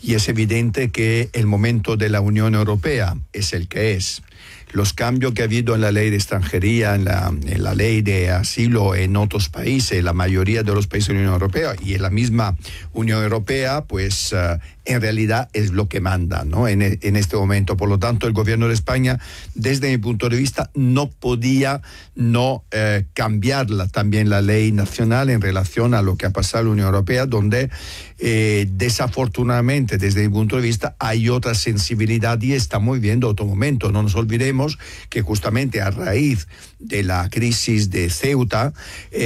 y es evidente que el momento de la Unión Europea es el que es. Los cambios que ha habido en la ley de extranjería, en la ley de asilo en otros países, la mayoría de los países de la Unión Europea y en la misma Unión Europea, pues en realidad es lo que manda, ¿no? en este momento. Por lo tanto, el gobierno de España, desde mi punto de vista, no podía no cambiarla también la ley nacional en relación a lo que ha pasado en la Unión Europea, donde desafortunadamente, desde mi punto de vista, hay otra sensibilidad y estamos viviendo otro momento. No nos olvidemos que justamente a raíz de la crisis de Ceuta,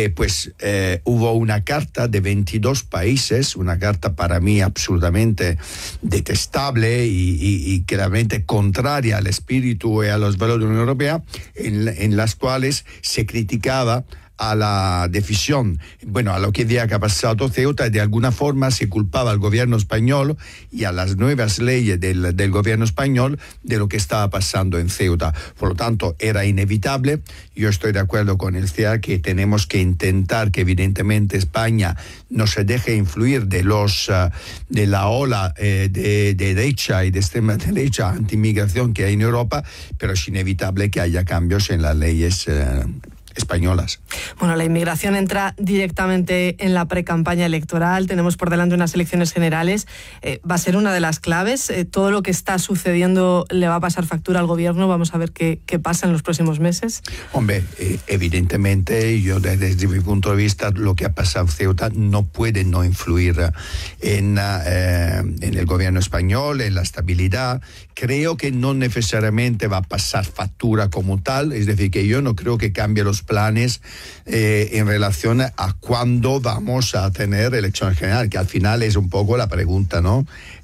hubo una carta de 22 países, una carta para mí absolutamente detestable y claramente contraria al espíritu y a los valores de la Unión Europea, en las cuales se criticaba a la decisión, a lo que ha pasado Ceuta, y de alguna forma se culpaba al gobierno español y a las nuevas leyes del gobierno español de lo que estaba pasando en Ceuta. Por lo tanto, era inevitable. Yo estoy de acuerdo con el CEA que tenemos que intentar que evidentemente España no se deje influir de la ola de derecha y de extrema derecha anti-inmigración que hay en Europa, pero es inevitable que haya cambios en las leyes españolas. Bueno, la inmigración entra directamente en la precampaña electoral. Tenemos por delante unas elecciones generales. Va a ser una de las claves. Todo lo que está sucediendo le va a pasar factura al gobierno. Vamos a ver qué pasa en los próximos meses. Hombre, evidentemente, yo desde mi punto de vista, lo que ha pasado en Ceuta no puede no influir en el gobierno español, en la estabilidad. Creo que no necesariamente va a pasar factura como tal, es decir, que yo no creo que cambie los planes en relación a cuándo vamos a tener elecciones generales, que al final es un poco la pregunta, ¿no?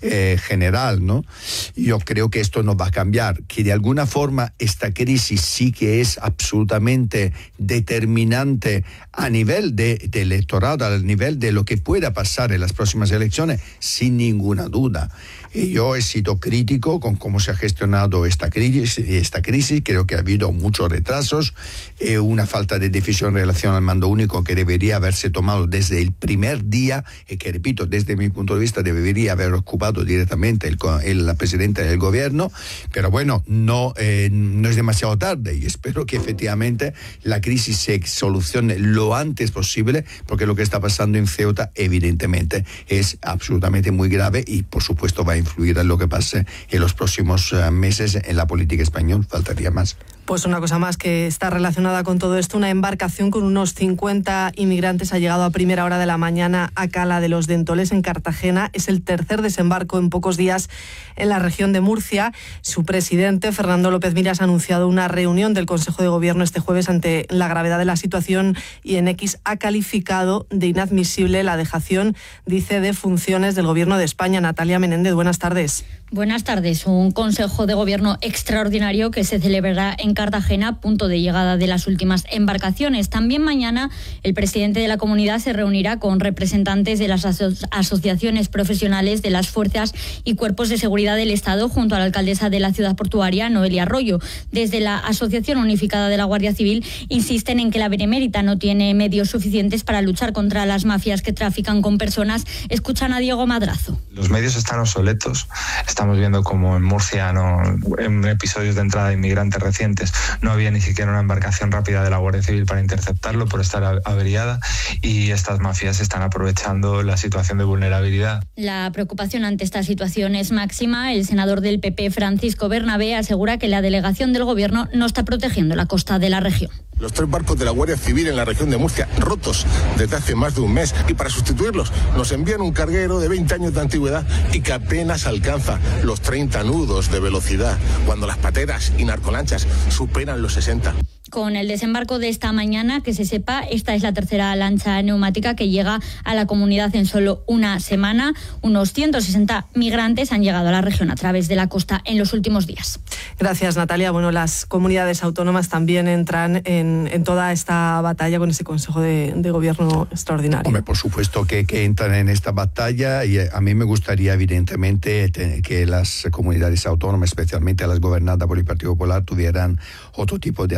General, ¿no? Yo creo que esto no va a cambiar, que de alguna forma esta crisis sí que es absolutamente determinante a nivel de electorado, a nivel de lo que pueda pasar en las próximas elecciones, sin ninguna duda. Y yo he sido crítico con cómo se ha gestionado esta crisis. Creo que ha habido muchos retrasos, una falta de decisión en relación al mando único que debería haberse tomado desde el primer día y que, repito, desde mi punto de vista debería haber ocupado directamente la presidenta del gobierno, pero bueno, no es demasiado tarde y espero que efectivamente la crisis se solucione lo antes posible, porque lo que está pasando en Ceuta evidentemente es absolutamente muy grave y por supuesto va a influir en lo que pase en los próximos meses en la política española. Faltaría más. Pues una cosa más que está relacionada con todo esto, una embarcación con unos 50 inmigrantes ha llegado a primera hora de la mañana a Cala de los Dentoles, en Cartagena. Es el tercer desembarco en pocos días en la región de Murcia. Su presidente, Fernando López Miras, ha anunciado una reunión del Consejo de Gobierno este jueves ante la gravedad de la situación y en X ha calificado de inadmisible la dejación, dice, de funciones del Gobierno de España. Natalia Menéndez, buenas tardes. Buenas tardes. Un Consejo de Gobierno extraordinario que se celebrará en Cartagena, punto de llegada de las últimas embarcaciones. También mañana el presidente de la comunidad se reunirá con representantes de las asociaciones profesionales de las fuerzas y cuerpos de seguridad del Estado junto a la alcaldesa de la ciudad portuaria, Noelia Arroyo. Desde la Asociación Unificada de la Guardia Civil insisten en que la Benemérita no tiene medios suficientes para luchar contra las mafias que trafican con personas. Escuchan a Diego Madrazo. Los medios están obsoletos. Estamos viendo como en Murcia, en episodios de entrada de inmigrantes recientes, no había ni siquiera una embarcación rápida de la Guardia Civil para interceptarlo por estar averiada, y estas mafias están aprovechando la situación de vulnerabilidad. La preocupación ante esta situación es máxima. El senador del PP, Francisco Bernabé, asegura que la delegación del Gobierno no está protegiendo la costa de la región. Los 3 barcos de la Guardia Civil en la región de Murcia rotos desde hace más de un mes, y para sustituirlos nos envían un carguero de 20 años de antigüedad y que apenas alcanza los 30 nudos de velocidad, cuando las pateras y narcolanchas superan los 60. Con el desembarco de esta mañana, que se sepa, esta es la tercera lancha neumática que llega a la comunidad en solo una semana. Unos 160 migrantes han llegado a la región a través de la costa en los últimos días. Gracias, Natalia. Bueno, las comunidades autónomas también entran en toda esta batalla con ese Consejo de Gobierno extraordinario. Hombre, por supuesto que entran en esta batalla, y a mí me gustaría evidentemente que las comunidades autónomas, especialmente las gobernadas por el Partido Popular, tuvieran otro tipo de actitud.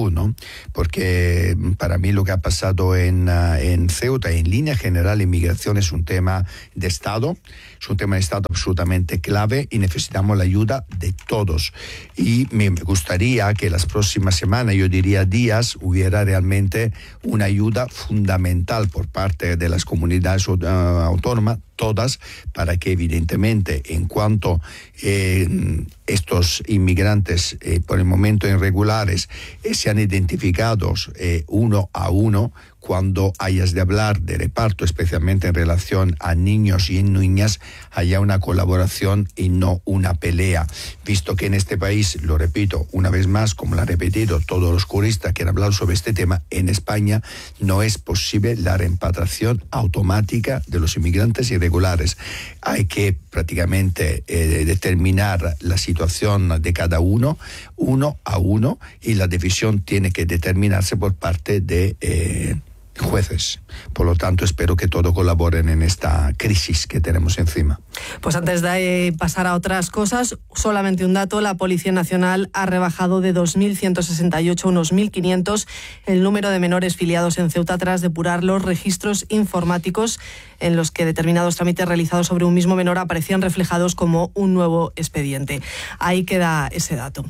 magnitud, ¿no? Porque para mí lo que ha pasado en Ceuta, en línea general, inmigración es un tema de Estado, es un tema de Estado absolutamente clave y necesitamos la ayuda de todos. Y me gustaría que las próximas semanas, yo diría días, hubiera realmente una ayuda fundamental por parte de las comunidades autónomas, todas, para que evidentemente en cuanto estos inmigrantes por el momento irregulares sean identificados uno a uno, cuando hayas de hablar de reparto, especialmente en relación a niños y niñas, haya una colaboración y no una pelea, visto que en este país, lo repito una vez más, como lo han repetido todos los juristas que han hablado sobre este tema, en España no es posible la repatriación automática de los inmigrantes irregulares. Hay que prácticamente determinar la situación de cada uno a uno, y la decisión tiene que determinarse por parte de jueces. Por lo tanto, espero que todos colaboren en esta crisis que tenemos encima. Pues antes de pasar a otras cosas, solamente un dato: la Policía Nacional ha rebajado de 2.168 a unos 1.500 el número de menores filiados en Ceuta tras depurar los registros informáticos en los que determinados trámites realizados sobre un mismo menor aparecían reflejados como un nuevo expediente. Ahí queda ese dato.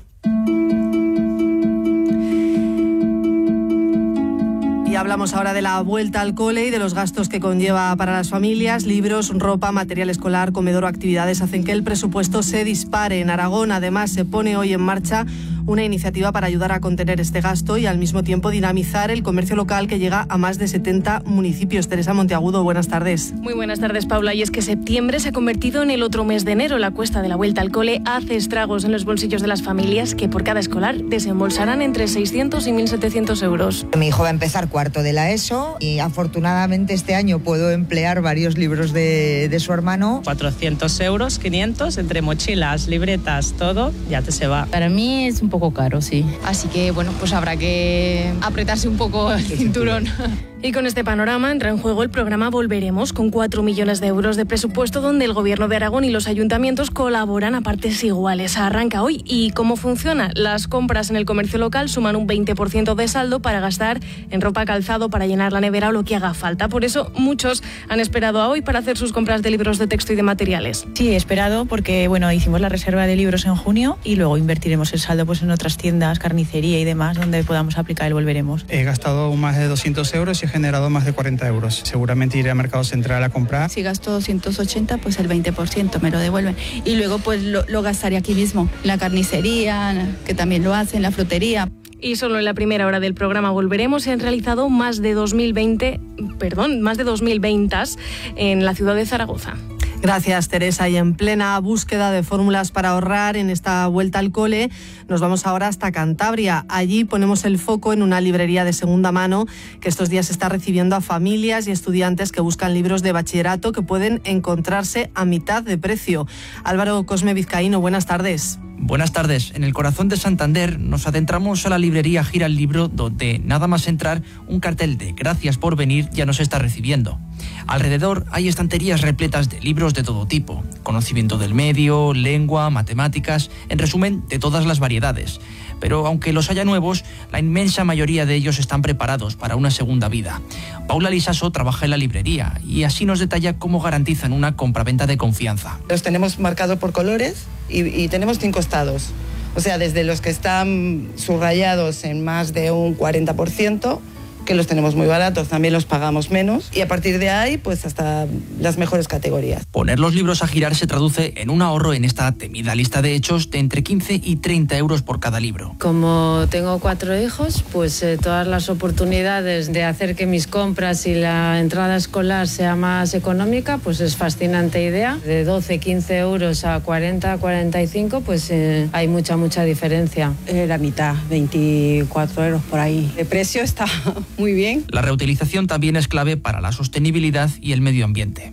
Y hablamos ahora de la vuelta al cole y de los gastos que conlleva para las familias. Libros, ropa, material escolar, comedor o actividades hacen que el presupuesto se dispare. En Aragón, además, se pone hoy en marcha una iniciativa para ayudar a contener este gasto y al mismo tiempo dinamizar el comercio local, que llega a más de 70 municipios. Teresa Monteagudo, buenas tardes. Muy buenas tardes, Paula. Y es que septiembre se ha convertido en el otro mes de enero. La cuesta de la vuelta al cole hace estragos en los bolsillos de las familias, que por cada escolar desembolsarán entre 600 y 1.700 euros. Mi hijo va a empezar cuarto de la ESO y afortunadamente este año puedo emplear varios libros de su hermano. 400 euros, 500, entre mochilas, libretas, todo, ya te se va. Para mí es un poco caro, sí. Así que, bueno, pues habrá que apretarse un poco el cinturón. Y con este panorama entra en juego el programa Volveremos, con 4 millones de euros de presupuesto, donde el Gobierno de Aragón y los ayuntamientos colaboran a partes iguales. Arranca hoy. ¿Y cómo funciona? Las compras en el comercio local suman un 20% de saldo para gastar en ropa, calzado, para llenar la nevera o lo que haga falta. Por eso muchos han esperado a hoy para hacer sus compras de libros de texto y de materiales. Sí, he esperado porque, bueno, hicimos la reserva de libros en junio y luego invertiremos el saldo pues en otras tiendas, carnicería y demás, donde podamos aplicar el Volveremos. He gastado más de 200 euros y he generado más de 40 euros. Seguramente iré a Mercado Central a comprar. Si gasto 280, pues el 20% me lo devuelven. Y luego pues lo gastaré aquí mismo, la carnicería, que también lo hacen, la frutería. Y solo en la primera hora del programa Volveremos se han realizado más de 2.000 ventas en la ciudad de Zaragoza. Gracias, Teresa. Y en plena búsqueda de fórmulas para ahorrar en esta vuelta al cole, nos vamos ahora hasta Cantabria. Allí ponemos el foco en una librería de segunda mano que estos días está recibiendo a familias y estudiantes que buscan libros de bachillerato que pueden encontrarse a mitad de precio. Álvaro Cosme Vizcaíno, buenas tardes. Buenas tardes. En el corazón de Santander nos adentramos a la librería Gira el Libro, donde nada más entrar, un cartel de "Gracias por venir" ya nos está recibiendo. Alrededor hay estanterías repletas de libros de todo tipo, conocimiento del medio, lengua, matemáticas, en resumen, de todas las variedades. Pero aunque los haya nuevos, la inmensa mayoría de ellos están preparados para una segunda vida. Paula Lisaso trabaja en la librería y así nos detalla cómo garantizan una compraventa de confianza. Los tenemos marcados por colores y tenemos 5 estados. O sea, desde los que están subrayados en más de un 40%, que los tenemos muy baratos, también los pagamos menos, y a partir de ahí, pues hasta las mejores categorías. Poner los libros a girar se traduce en un ahorro en esta temida lista de hechos de entre 15 y 30 euros por cada libro. Como tengo 4 hijos, pues todas las oportunidades de hacer que mis compras y la entrada escolar sea más económica, pues es fascinante idea. De 12, 15 euros a 40, 45, pues hay mucha diferencia. La mitad, 24 euros por ahí. El precio está muy bien. La reutilización también es clave para la sostenibilidad y el medio ambiente.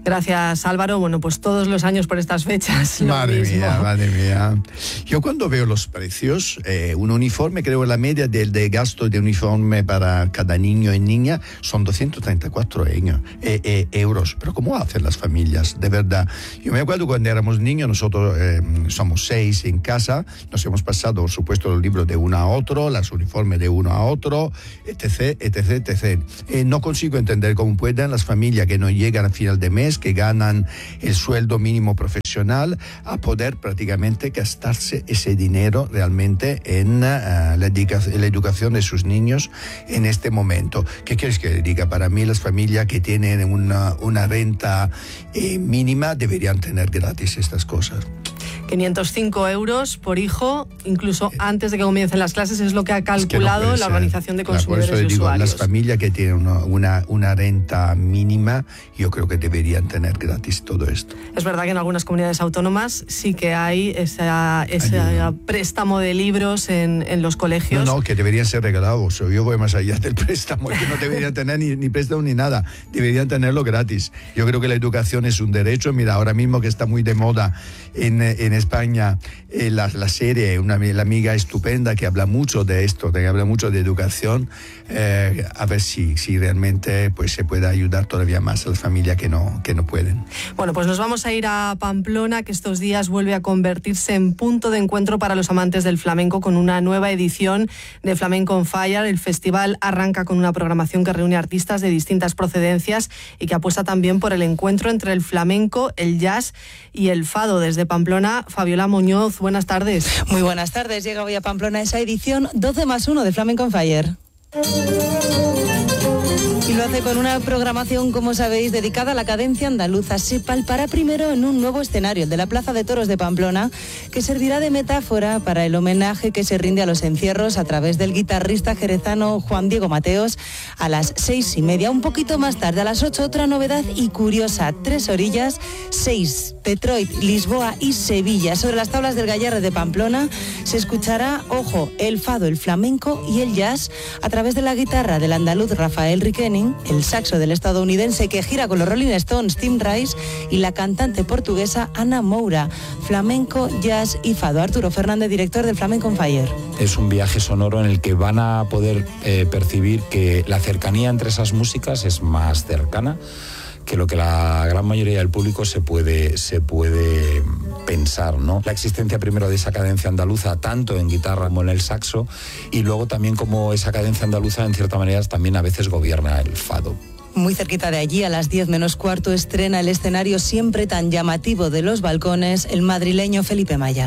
Gracias, Álvaro. Bueno, pues todos los años por estas fechas. Madre mía. Yo cuando veo los precios, un uniforme, creo que la media del gasto de uniforme para cada niño y niña son 234 euros. Pero ¿cómo hacen las familias? De verdad. Yo me acuerdo cuando éramos niños, nosotros somos 6 en casa, nos hemos pasado, por supuesto, los libros de uno a otro, los uniformes de uno a otro, etc. No consigo entender cómo pueden las familias que no llegan a final de mes, que ganan el sueldo mínimo profesional, a poder prácticamente gastarse ese dinero realmente en la educación de sus niños en este momento. ¿Qué quieres que diga? Para mí las familias que tienen una renta mínima deberían tener gratis estas cosas. 505 euros por hijo, incluso antes de que comiencen las clases, es lo que ha calculado la Organización de Consumidores por eso y digo, Usuarios. Las familias que tienen una renta mínima, yo creo que deberían tener gratis todo esto. Es verdad que en algunas comunidades autónomas sí que hay ese préstamo de libros en los colegios. No, que deberían ser regalados. Yo voy más allá del préstamo, que no deberían tener ni préstamo ni nada. Deberían tenerlo gratis. Yo creo que la educación es un derecho. Mira, ahora mismo que está muy de moda en España la serie, la amiga estupenda que habla mucho de esto, que habla mucho de educación, a ver si realmente pues se puede ayudar todavía más a las familias que no pueden. Bueno, pues nos vamos a ir a Pamplona, que estos días vuelve a convertirse en punto de encuentro para los amantes del flamenco con una nueva edición de Flamenco on Fire. El festival arranca con una programación que reúne artistas de distintas procedencias y que apuesta también por el encuentro entre el flamenco, el jazz y el fado. Desde Pamplona, Fabiola Muñoz, buenas tardes. Muy buenas tardes. Llega hoy a Pamplona esa edición 12+1 de Flamenco on Fire. Y lo hace con una programación, como sabéis, dedicada a la cadencia andaluza. Se palpará primero en un nuevo escenario, el de la Plaza de Toros de Pamplona, que servirá de metáfora para el homenaje que se rinde a los encierros a través del guitarrista jerezano Juan Diego Mateos a las 6:30. Un poquito más tarde, a las 8, otra novedad y curiosa. 3 orillas, 6, Detroit, Lisboa y Sevilla. Sobre las tablas del Gallarre de Pamplona se escuchará, ojo, el fado, el flamenco y el jazz a través de la guitarra del andaluz Rafael Riqueni, el saxo del estadounidense que gira con los Rolling Stones Tim Rice y la cantante portuguesa Ana Moura. Flamenco, jazz y fado. Arturo Fernández, director de Flamenco on Fire. Es un viaje sonoro en el que van a poder percibir que la cercanía entre esas músicas es más cercana que lo que la gran mayoría del público se puede pensar, ¿no? La existencia primero de esa cadencia andaluza, tanto en guitarra como en el saxo, y luego también como esa cadencia andaluza, en cierta manera, también a veces gobierna el fado. Muy cerquita de allí, a las 10:15, estrena el escenario siempre tan llamativo de Los Balcones, el madrileño Felipe Maya.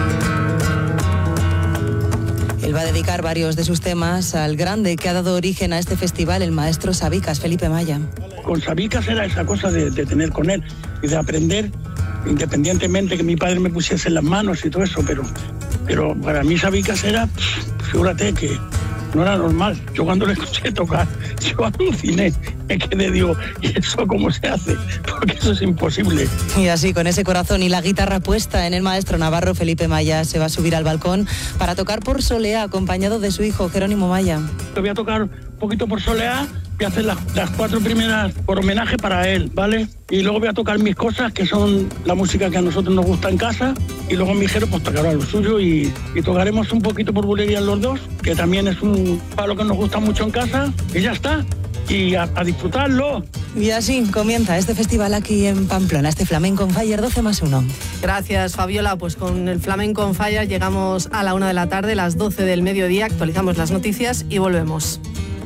Él va a dedicar varios de sus temas al grande que ha dado origen a este festival, el maestro Sabicas, Felipe Maya. Con Sabicas era esa cosa de tener con él y de aprender, independientemente que mi padre me pusiese en las manos y todo eso, pero para mí Sabicas era, figúrate que no era normal. Yo cuando le escuché tocar, yo aluciné, me quedé, digo, ¿y eso cómo se hace? Porque eso es imposible. Y así, con ese corazón y la guitarra puesta en el maestro navarro, Felipe Maya se va a subir al balcón para tocar por Soleá, acompañado de su hijo, Jerónimo Maya. Te voy a tocar un poquito por Soleá, voy a hacer las 4 primeras por homenaje para él, ¿vale? Y luego voy a tocar mis cosas, que son la música que a nosotros nos gusta en casa, y luego mi Jero pues tocará lo suyo y tocaremos un poquito por bulería los dos, que también es un palo que nos gusta mucho en casa, y ya está. Y a disfrutarlo. Y así comienza este festival aquí en Pamplona, este Flamenco on Fire 12+1. Gracias, Fabiola. Pues con el Flamenco on Fire llegamos a la 1 de la tarde, las 12 del mediodía, actualizamos las noticias y volvemos.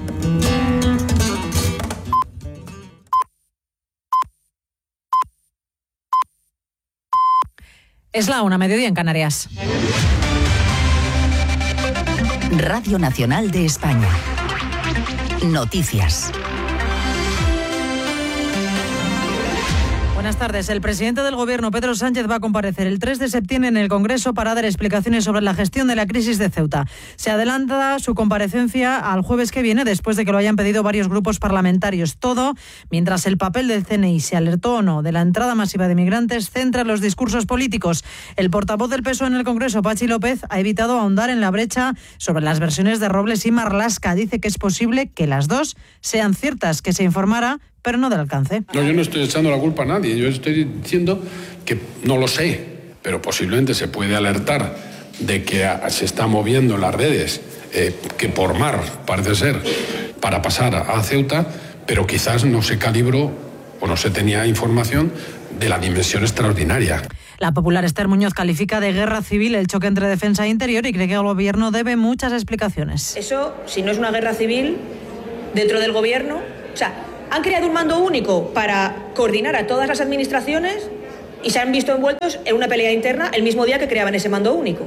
Es la 1:00 en Canarias. Radio Nacional de España. Noticias. Buenas tardes. El presidente del Gobierno, Pedro Sánchez, va a comparecer el 3 de septiembre en el Congreso para dar explicaciones sobre la gestión de la crisis de Ceuta. Se adelanta su comparecencia al jueves que viene, después de que lo hayan pedido varios grupos parlamentarios. Todo mientras el papel del CNI, se alertó o no de la entrada masiva de migrantes, centra los discursos políticos. El portavoz del PSOE en el Congreso, Pachi López, ha evitado ahondar en la brecha sobre las versiones de Robles y Marlaska. Dice que es posible que las dos sean ciertas, que se informará, pero no del alcance. No, yo no estoy echando la culpa a nadie, yo estoy diciendo que no lo sé, pero posiblemente se puede alertar de que se está moviendo en las redes, que por mar parece ser, para pasar a Ceuta, pero quizás no se calibró o no se tenía información de la dimensión extraordinaria. La popular Esther Muñoz califica de guerra civil el choque entre defensa e interior y cree que el gobierno debe muchas explicaciones. Eso, si no es una guerra civil, dentro del gobierno, o sea, han creado un mando único para coordinar a todas las administraciones y se han visto envueltos en una pelea interna el mismo día que creaban ese mando único.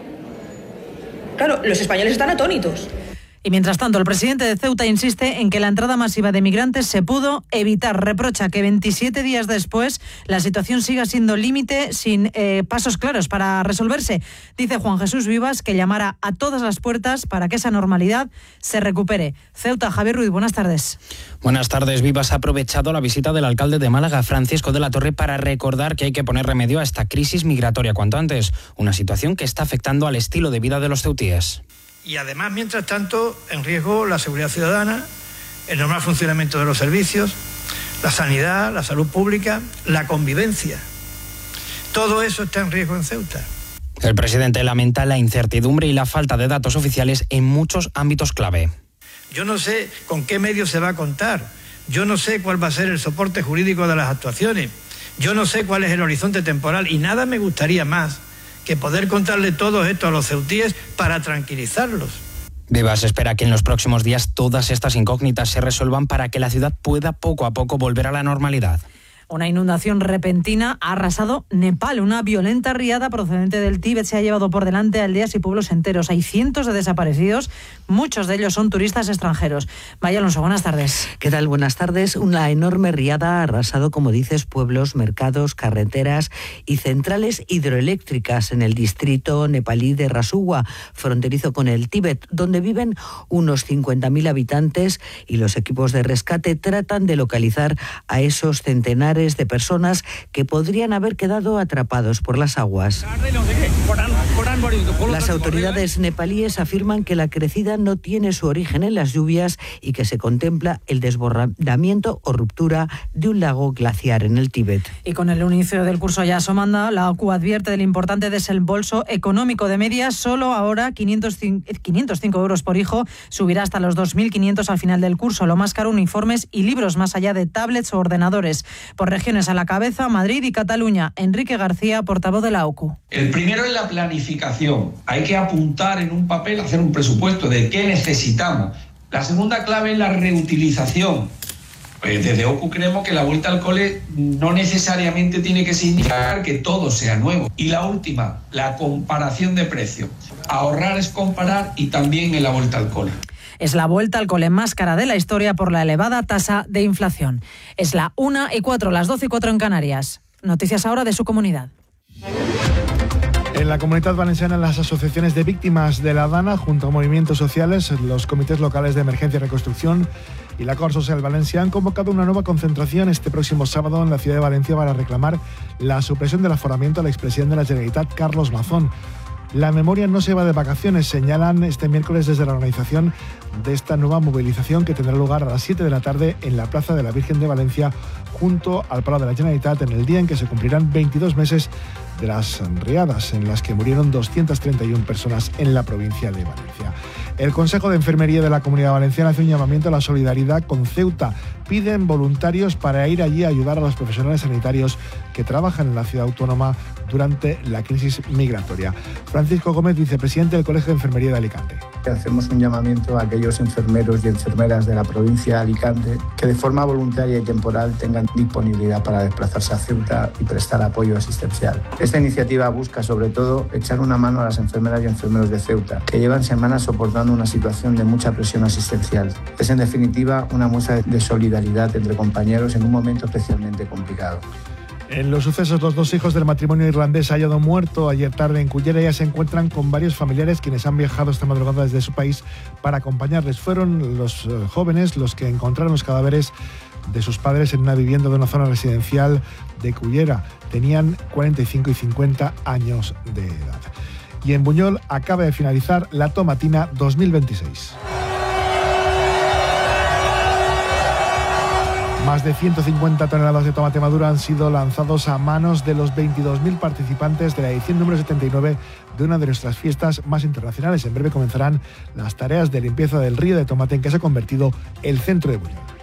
Claro, los españoles están atónitos. Y mientras tanto, el presidente de Ceuta insiste en que la entrada masiva de migrantes se pudo evitar. Reprocha que 27 días después la situación siga siendo límite sin pasos claros para resolverse. Dice Juan Jesús Vivas que llamará a todas las puertas para que esa normalidad se recupere. Ceuta, Javier Ruiz, buenas tardes. Buenas tardes. Vivas ha aprovechado la visita del alcalde de Málaga, Francisco de la Torre, para recordar que hay que poner remedio a esta crisis migratoria cuanto antes. Una situación que está afectando al estilo de vida de los ceutíes. Y además, mientras tanto, en riesgo la seguridad ciudadana, el normal funcionamiento de los servicios, la sanidad, la salud pública, la convivencia. Todo eso está en riesgo en Ceuta. El presidente lamenta la incertidumbre y la falta de datos oficiales en muchos ámbitos clave. Yo no sé con qué medios se va a contar. Yo no sé cuál va a ser el soporte jurídico de las actuaciones. Yo no sé cuál es el horizonte temporal y nada me gustaría más que poder contarle todo esto a los ceutíes para tranquilizarlos. Vivas espera que en los próximos días todas estas incógnitas se resuelvan para que la ciudad pueda poco a poco volver a la normalidad. Una inundación repentina ha arrasado Nepal. Una violenta riada procedente del Tíbet se ha llevado por delante aldeas y pueblos enteros. Hay cientos de desaparecidos, muchos de ellos son turistas extranjeros. Maya Alonso, buenas tardes. ¿Qué tal? Buenas tardes. Una enorme riada ha arrasado, como dices, pueblos, mercados, carreteras y centrales hidroeléctricas en el distrito nepalí de Rasuwa, fronterizo con el Tíbet, donde viven unos 50.000 habitantes y los equipos de rescate tratan de localizar a esos centenares de personas que podrían haber quedado atrapados por las aguas. Las autoridades nepalíes afirman que la crecida no tiene su origen en las lluvias y que se contempla el desbordamiento o ruptura de un lago glaciar en el Tíbet. Y con el inicio del curso ya asomando, la OCU advierte del importante desembolso económico de media. Solo ahora 505 euros por hijo, subirá hasta los 2.500 al final del curso. Lo más caro, uniformes y libros, más allá de tablets o ordenadores. Por regiones a la cabeza, Madrid y Cataluña. Enrique García, portavoz de la OCU. El primero es la planificación. Hay que apuntar en un papel, hacer un presupuesto de qué necesitamos. La segunda clave es la reutilización. Desde OCU creemos que la vuelta al cole no necesariamente tiene que significar que todo sea nuevo. Y la última, la comparación de precios. Ahorrar es comparar y también en la vuelta al cole. Es la vuelta al cole más cara de la historia por la elevada tasa de inflación. Es la 1:04, las 12:04 en Canarias. Noticias ahora de su comunidad. En la Comunitat Valenciana, las asociaciones de víctimas de la Dana, junto a movimientos sociales, los comités locales de emergencia y reconstrucción y la Cort Social Valencia han convocado una nueva concentración este próximo sábado en la ciudad de Valencia para reclamar la supresión del aforamiento al expresidente de la Generalitat, Carlos Mazón. La memoria no se va de vacaciones, señalan este miércoles desde la organización de esta nueva movilización que tendrá lugar a las 7 de la tarde en la Plaza de la Virgen de Valencia, junto al Palau de la Generalitat, en el día en que se cumplirán 22 meses de las riadas en las que murieron 231 personas en la provincia de Valencia. El Consejo de Enfermería de la Comunidad Valenciana hace un llamamiento a la solidaridad con Ceuta. Piden voluntarios para ir allí a ayudar a los profesionales sanitarios que trabajan en la ciudad autónoma durante la crisis migratoria. Francisco Gómez, vicepresidente del Colegio de Enfermería de Alicante. Hacemos un llamamiento a aquellos enfermeros y enfermeras de la provincia de Alicante que de forma voluntaria y temporal tengan disponibilidad para desplazarse a Ceuta y prestar apoyo asistencial. Esta iniciativa busca sobre todo echar una mano a las enfermeras y enfermeros de Ceuta, que llevan semanas soportando una situación de mucha presión asistencial. Es en definitiva una muestra de solidaridad entre compañeros en un momento especialmente complicado. En los sucesos, los dos hijos del matrimonio irlandés hallado muerto ayer tarde en Cullera ya se encuentran con varios familiares quienes han viajado esta madrugada desde su país para acompañarles. Fueron los jóvenes los que encontraron los cadáveres de sus padres en una vivienda de una zona residencial de Cullera. Tenían 45 y 50 años de edad. Y en Buñol acaba de finalizar la Tomatina 2026. Más de 150 toneladas de tomate maduro han sido lanzados a manos de los 22.000 participantes de la edición número 79 de una de nuestras fiestas más internacionales. En breve comenzarán las tareas de limpieza del río de tomate en que se ha convertido el centro de Buñol.